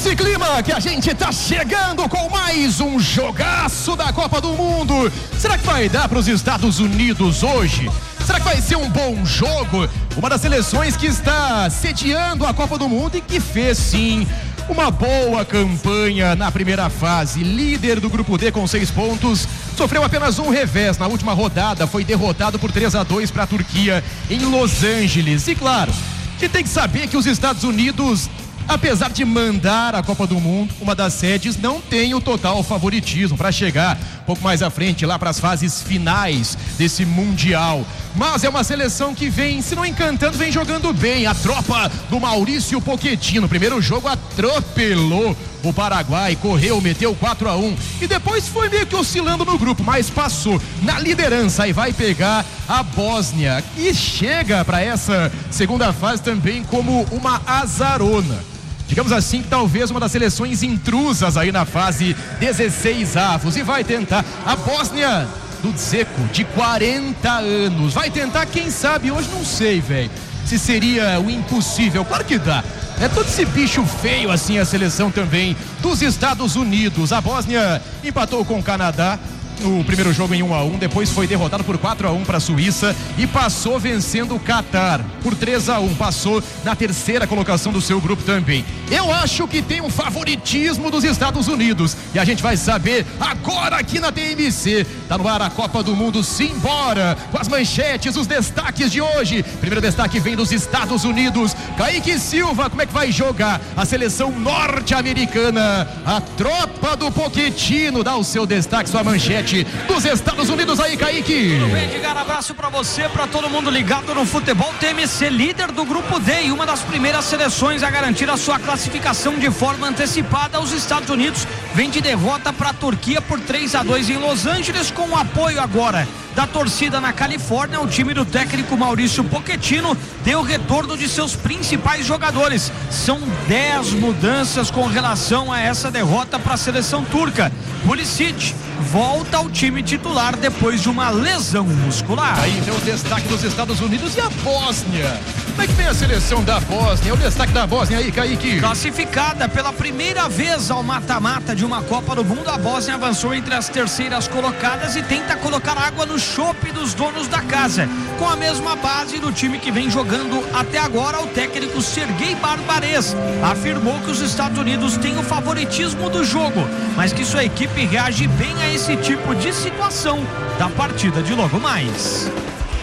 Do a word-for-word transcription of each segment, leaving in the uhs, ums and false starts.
Nesse clima que a gente tá chegando com mais um jogaço da Copa do Mundo. Será que vai dar para os Estados Unidos hoje? Será que vai ser um bom jogo? Uma das seleções que está sediando a Copa do Mundo e que fez sim uma boa campanha na primeira fase, líder do grupo D com seis pontos, sofreu apenas um revés na última rodada, foi derrotado por três a dois para a Turquia em Los Angeles. E claro, a gente tem que saber que os Estados Unidos, apesar de mandar a Copa do Mundo, uma das sedes não tem o total favoritismo para chegar um pouco mais à frente, lá para as fases finais desse Mundial. Mas é uma seleção que vem, se não encantando, vem jogando bem. A tropa do Maurício Pochettino, no primeiro jogo atropelou o Paraguai, correu, meteu quatro a um e depois foi meio que oscilando no grupo, mas passou na liderança e vai pegar a Bósnia, que chega para essa segunda fase também como uma azarona. Digamos assim, talvez uma das seleções intrusas aí na fase dezesseis avos, e vai tentar a Bósnia do Dzeko, de quarenta anos, vai tentar, quem sabe, hoje não sei, velho, se seria o impossível. Claro que dá, é todo esse bicho feio assim a seleção também dos Estados Unidos. A Bósnia empatou com o Canadá no primeiro jogo em um a um, depois foi derrotado por quatro a um para a Suíça e passou vencendo o Catar por três a um, passou na terceira colocação do seu grupo também. Eu acho que tem um favoritismo dos Estados Unidos e a gente vai saber agora aqui na T M C. Tá no ar a Copa do Mundo, simbora com as manchetes, os destaques de hoje. Primeiro destaque vem dos Estados Unidos. Kaique Silva, como é que vai jogar a seleção norte-americana? A tropa do Pochettino dá o seu destaque, sua manchete dos Estados Unidos aí, Kaique. Tudo bem, Edgar? Abraço pra você, pra todo mundo ligado no futebol. T M C, líder do grupo D e uma das primeiras seleções a garantir a sua classificação de forma antecipada. Os Estados Unidos vem de derrota pra Turquia por três a dois em Los Angeles, com o apoio agora da torcida na Califórnia. O time do técnico Maurício Pochettino deu retorno de seus principais jogadores. São dez mudanças com relação a essa derrota para a seleção turca. Pulisic volta ao time titular depois de uma lesão muscular. Aí tem o destaque dos Estados Unidos e a Bósnia. Como é que vem a seleção da Bósnia? O destaque da Bósnia aí, Kaique. Classificada pela primeira vez ao mata-mata de uma Copa do Mundo, a Bósnia avançou entre as terceiras colocadas e tenta colocar água no chope dos donos da casa, com a mesma base do time que vem jogando até agora. O técnico Sergei Barbares afirmou que os Estados Unidos têm o favoritismo do jogo, mas que sua equipe reage bem a esse tipo de situação da partida de logo mais.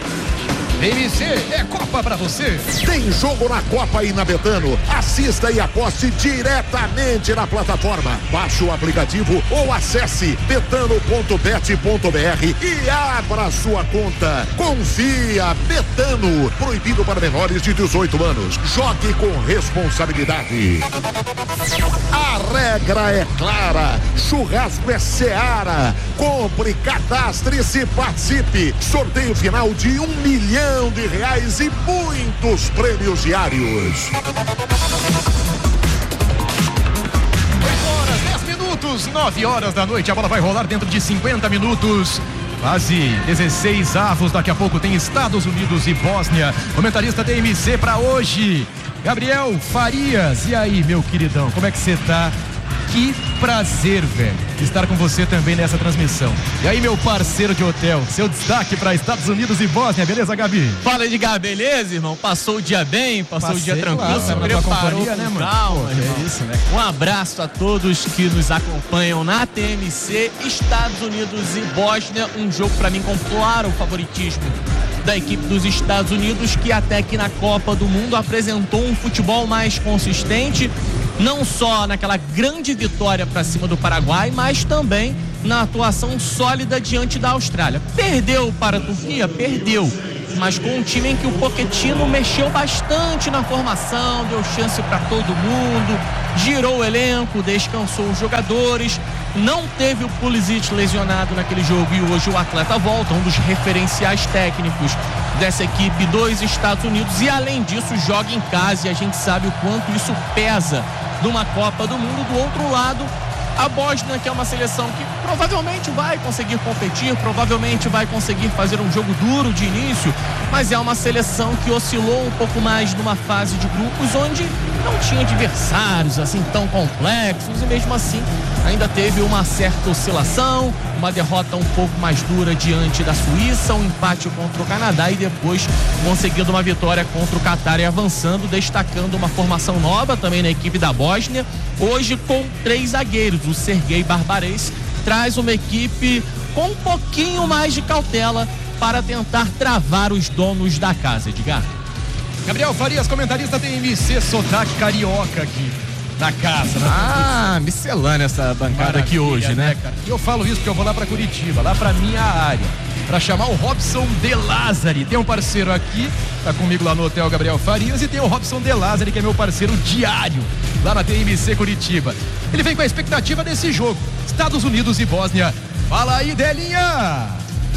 T M C é Copa pra você. Tem jogo na Copa e na Betano. Assista e aposte diretamente na plataforma. Baixe o aplicativo ou acesse betano ponto bet ponto br e abra sua conta. Confia, Betano. Proibido para menores de dezoito anos. Jogue com responsabilidade. A regra é clara. Churrasco é Seara. Compre, cadastre-se e participe. Sorteio final de um milhão de reais e muitos prêmios diários. oito horas, dez minutos, nove horas da noite. A bola vai rolar dentro de cinquenta minutos. Quase dezesseis avos. Daqui a pouco tem Estados Unidos e Bósnia. Comentarista T M C para hoje, Gabriel Farias. E aí, meu queridão, como é que você tá? Que prazer, velho, estar com você também nessa transmissão. E aí, meu parceiro de hotel, seu destaque para Estados Unidos e Bósnia, beleza, Gabi? Fala, Edgar, beleza, irmão? Passou o dia bem, passou Passei, o dia tranquilo, claro, se preparou com né, calma, Pô, irmão. É isso, né? Um abraço a todos que nos acompanham na T M C. Estados Unidos e Bósnia, um jogo para mim com claro favoritismo da equipe dos Estados Unidos, que até aqui na Copa do Mundo apresentou um futebol mais consistente, não só naquela grande vitória para cima do Paraguai, mas também na atuação sólida diante da Austrália. Perdeu para a Turquia? Perdeu. Mas com um time em que o Pochettino mexeu bastante na formação, deu chance para todo mundo, girou o elenco, descansou os jogadores, não teve o Pulisic lesionado naquele jogo e hoje o atleta volta, um dos referenciais técnicos dessa equipe dos Estados Unidos, e além disso joga em casa, e a gente sabe o quanto isso pesa numa Copa do Mundo. Do outro lado, A Bósnia, que é uma seleção que provavelmente vai conseguir competir, provavelmente vai conseguir fazer um jogo duro de início, mas é uma seleção que oscilou um pouco mais numa fase de grupos onde não tinha adversários assim tão complexos e mesmo assim ainda teve uma certa oscilação, uma derrota um pouco mais dura diante da Suíça, um empate contra o Canadá e depois conseguindo uma vitória contra o Catar e avançando, destacando uma formação nova também na equipe da Bósnia, hoje com três zagueiros. O Sergei Barbares traz uma equipe com um pouquinho mais de cautela para tentar travar os donos da casa, Edgar. Gabriel Farias, comentarista T M C, sotaque carioca aqui na casa. Né? Ah, miscelânea essa bancada aqui hoje, né? né cara? E eu falo isso porque eu vou lá para Curitiba, lá para minha área, para chamar o Robson De Lázari. Tem um parceiro aqui, tá comigo lá no Hotel Gabriel Farias, e tem o Robson De Lázari, que é meu parceiro diário lá na T M C Curitiba. Ele vem com a expectativa desse jogo, Estados Unidos e Bósnia. Fala aí, Delinha!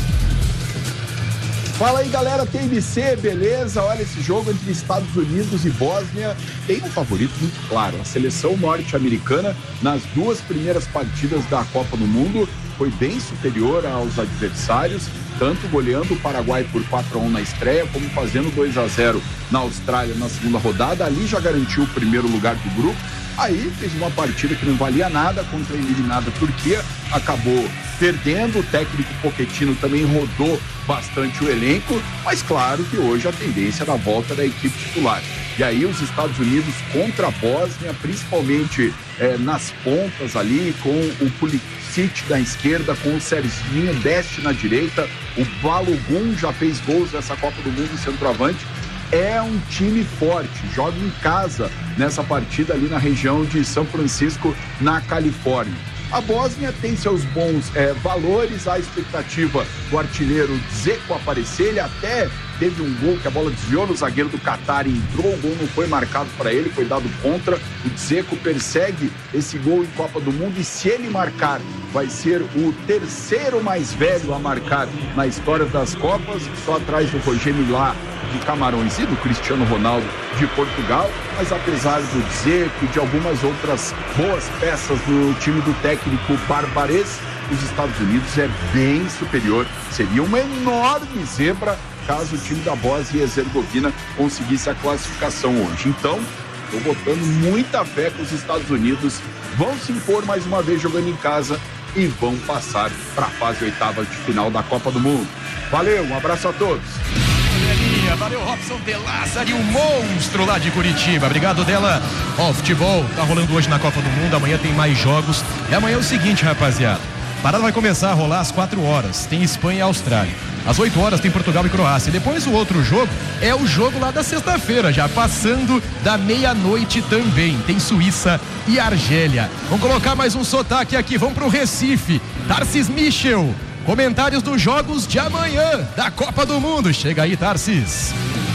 Fala aí, galera, T M C, beleza? Olha, esse jogo entre Estados Unidos e Bósnia tem um favorito muito claro. A seleção norte-americana, nas duas primeiras partidas da Copa do Mundo, foi bem superior aos adversários, tanto goleando o Paraguai por quatro a um na estreia, como fazendo dois a zero na Austrália na segunda rodada. Ali já garantiu o primeiro lugar do grupo. Aí fez uma partida que não valia nada contra a eliminada Turquia, acabou perdendo. O técnico Pochettino também rodou bastante o elenco, mas claro que hoje a tendência é da volta da equipe titular. E aí os Estados Unidos contra a Bósnia, principalmente é, nas pontas ali, com o Pulisic da esquerda, com o Serginho Deste na direita, o Balogun já fez gols nessa Copa do Mundo, centroavante. É um time forte, joga em casa nessa partida ali na região de São Francisco, na Califórnia. A Bósnia tem seus bons é, valores, a expectativa do artilheiro Dzeko aparecer, ele até teve um gol que a bola desviou no zagueiro do Catar e entrou, o gol não foi marcado para ele, foi dado contra. O Dzeko persegue esse gol em Copa do Mundo e se ele marcar, vai ser o terceiro mais velho a marcar na história das Copas, só atrás do Roger Milá de Camarões e do Cristiano Ronaldo de Portugal. Mas apesar do Dzeko e de algumas outras boas peças do time do técnico Barbares, os Estados Unidos é bem superior. Seria uma enorme zebra caso o time da Bósnia e Herzegovina conseguisse a classificação hoje. Então, estou botando muita fé que os Estados Unidos vão se impor mais uma vez jogando em casa e vão passar para a fase oitava de final da Copa do Mundo. Valeu, um abraço a todos. Valeu, Robson De Lázari, o monstro lá de Curitiba. Obrigado dela. Ó, o futebol tá rolando hoje na Copa do Mundo. Amanhã tem mais jogos. E amanhã é o seguinte, rapaziada. A parada vai começar a rolar às quatro horas. Tem Espanha e Austrália. Às oito horas tem Portugal e Croácia. E depois o outro jogo é o jogo lá da sexta-feira, já passando da meia-noite também. Tem Suíça e Argélia. Vamos colocar mais um sotaque aqui. Vamos pro Recife. Tarsis Michel. Comentários dos jogos de amanhã da Copa do Mundo. Chega aí, Tarsis.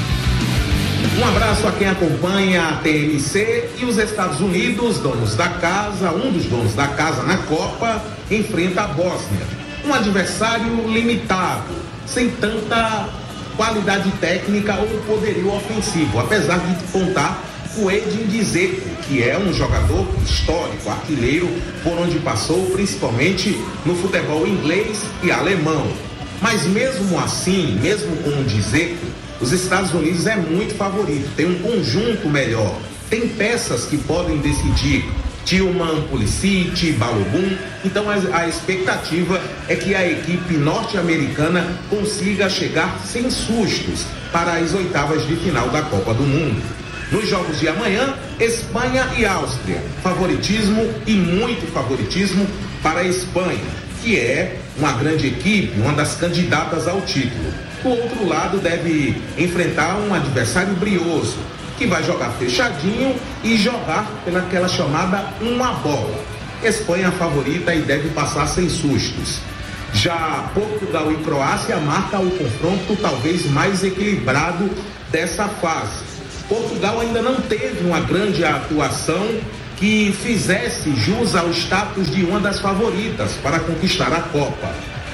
Um abraço a quem acompanha a T M C. E os Estados Unidos, donos da casa, um dos donos da casa na Copa, enfrenta a Bósnia. Um adversário limitado, sem tanta qualidade técnica ou poderio ofensivo, apesar de contar com Edin Dzeko, que é um jogador histórico, artilheiro, por onde passou, principalmente no futebol inglês e alemão. Mas mesmo assim, mesmo com o Dzeko, os Estados Unidos é muito favorito, tem um conjunto melhor, tem peças que podem decidir, Tillman, Pulisic, Balogun. Então a, a expectativa é que a equipe norte-americana consiga chegar sem sustos para as oitavas de final da Copa do Mundo. Nos jogos de amanhã, Espanha e Áustria, favoritismo e muito favoritismo para a Espanha, que é uma grande equipe, uma das candidatas ao título. Do outro lado, deve enfrentar um adversário brioso, que vai jogar fechadinho e jogar pelaquela chamada uma bola. Espanha favorita e deve passar sem sustos. Já Portugal e Croácia marca o confronto talvez mais equilibrado dessa fase. Portugal ainda não teve uma grande atuação que fizesse jus ao status de uma das favoritas para conquistar a Copa.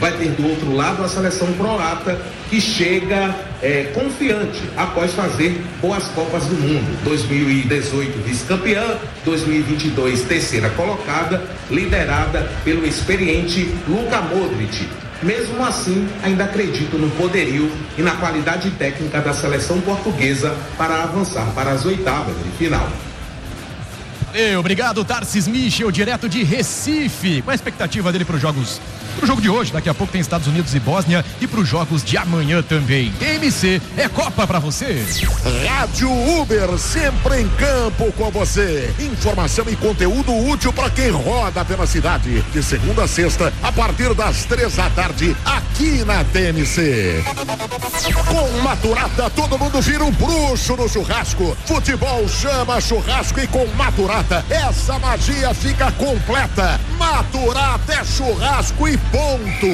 Vai ter do outro lado a seleção croata, que chega é, confiante após fazer boas Copas do Mundo. dois mil e dezoito vice-campeã, dois mil e vinte e dois terceira colocada, liderada pelo experiente Luka Modric. Mesmo assim, ainda acredito no poderio e na qualidade técnica da seleção portuguesa para avançar para as oitavas de final. Valeu, obrigado, Tarsis Michel, direto de Recife. Qual a expectativa dele para os jogos? Pro jogo de hoje, daqui a pouco tem Estados Unidos e Bósnia, e para os jogos de amanhã também. T M C é Copa para você. Rádio Uber, sempre em campo com você. Informação e conteúdo útil para quem roda pela cidade. De segunda a sexta, a partir das três da tarde, aqui na T M C. Com Maturata, todo mundo vira um bruxo no churrasco. Futebol chama churrasco e com Maturata, essa magia fica completa. Maturata é churrasco e ponto.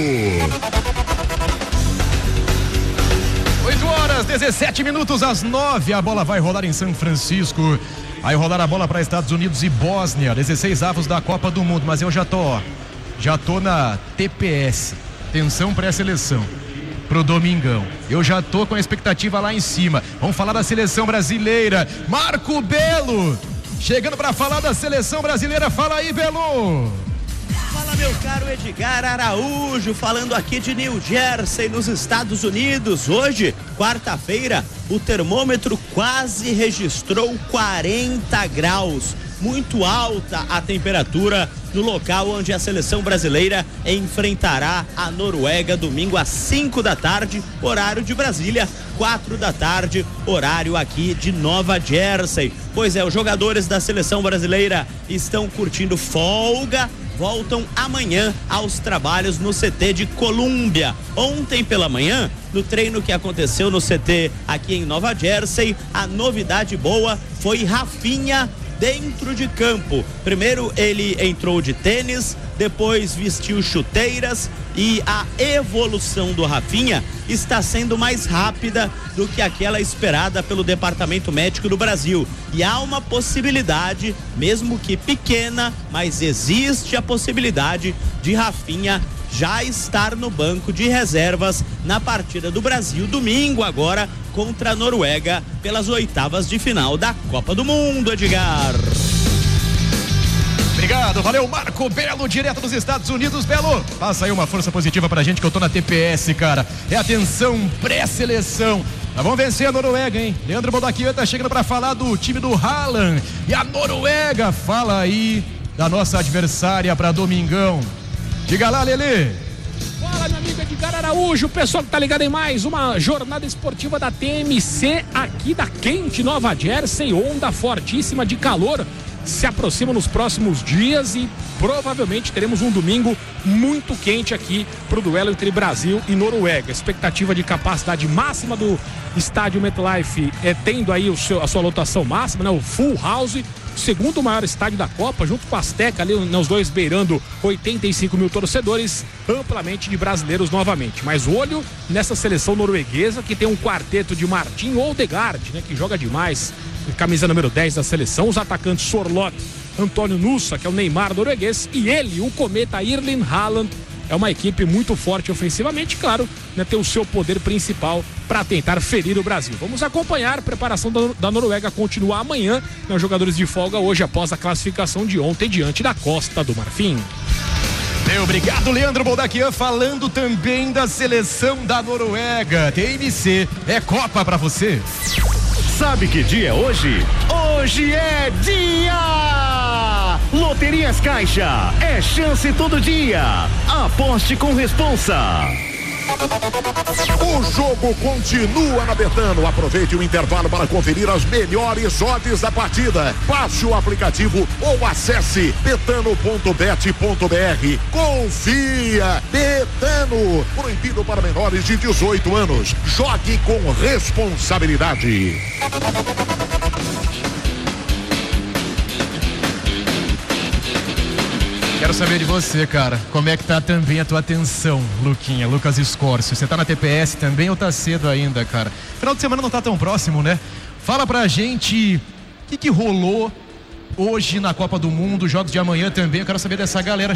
oito horas, dezessete minutos às nove. A bola vai rolar em São Francisco. Vai rolar a bola para Estados Unidos e Bósnia. dezesseis avos da Copa do Mundo. Mas eu já tô, já tô na T P S. Atenção pré-seleção. Pro domingão. Eu já tô com a expectativa lá em cima. Vamos falar da seleção brasileira. Marco Belo. Chegando para falar da seleção brasileira. Fala aí, Belo. Fala, meu caro Edgar Araújo, falando aqui de New Jersey, nos Estados Unidos. Hoje, quarta-feira, o termômetro quase registrou quarenta graus. Muito alta a temperatura no local onde a seleção brasileira enfrentará a Noruega domingo às cinco da tarde, horário de Brasília, quatro da tarde, horário aqui de Nova Jersey. Pois é, os jogadores da seleção brasileira estão curtindo folga, voltam amanhã aos trabalhos no C T de Colômbia. Ontem pela manhã, no treino que aconteceu no C T aqui em Nova Jersey, a novidade boa foi Rafinha dentro de campo. Primeiro ele entrou de tênis, depois vestiu chuteiras, e a evolução do Rafinha está sendo mais rápida do que aquela esperada pelo Departamento Médico do Brasil. E há uma possibilidade, mesmo que pequena, mas existe a possibilidade de Rafinha já estar no banco de reservas na partida do Brasil domingo agora contra a Noruega pelas oitavas de final da Copa do Mundo, Edgar. Obrigado, valeu, Marco Belo, direto dos Estados Unidos. Belo, passa aí uma força positiva pra gente que eu tô na T P S, cara. É atenção, pré-seleção. Nós vamos vencer a Noruega, hein? Leandro Bodaquia tá chegando pra falar do time do Haaland. E a Noruega, fala aí da nossa adversária pra domingão. Diga lá, Lelê. Fala, meu amigo Edgar Araújo, o pessoal que tá ligado em mais uma jornada esportiva da T M C aqui da quente Nova Jersey. Onda fortíssima de calor se aproxima nos próximos dias e provavelmente teremos um domingo muito quente aqui pro duelo entre Brasil e Noruega. Expectativa de capacidade máxima do estádio MetLife é tendo aí o seu, a sua lotação máxima, né? O full house, segundo maior estádio da Copa, junto com a Azteca ali, nos dois beirando oitenta e cinco mil torcedores, amplamente de brasileiros novamente. Mas olho nessa seleção norueguesa que tem um quarteto de Martin Odegaard, né? Que joga demais, camisa número dez da seleção, os atacantes Sorloth, Antônio Nusa, que é o Neymar norueguês, e ele, o cometa Erling Haaland. É uma equipe muito forte ofensivamente, claro, né, tem o seu poder principal para tentar ferir o Brasil. Vamos acompanhar, a preparação da, da Noruega continua amanhã, né, os jogadores de folga hoje após a classificação de ontem diante da Costa do Marfim. Obrigado, Leandro Boldaquian, falando também da seleção da Noruega. T M C é Copa pra você. Sabe que dia é hoje? Hoje é dia! Loterias Caixa, é chance todo dia. Aposte com responsa. O jogo continua na Betano. Aproveite o intervalo para conferir as melhores odds da partida. Baixe o aplicativo ou acesse betano ponto bet ponto br. Confia, Betano. Proibido para menores de dezoito anos. Jogue com responsabilidade. Quero saber de você, cara, como é que tá também a tua atenção, Luquinha, Lucas Escorcio. Você tá na T P S também ou tá cedo ainda, cara? Final de semana não tá tão próximo, né? Fala pra gente o que que rolou hoje na Copa do Mundo, jogos de amanhã também. Eu quero saber dessa galera